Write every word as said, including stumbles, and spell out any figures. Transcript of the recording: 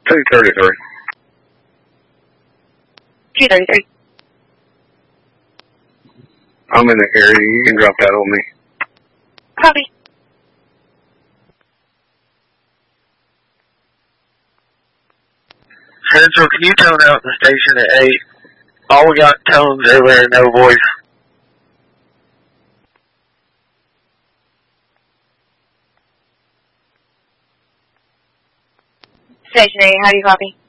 two thirty-three. two thirty-three. I'm in the area. You can drop that on me. Copy. Central, can you tone out the station at eight? All we got tones everywhere, no voice. Station eight, how do you copy?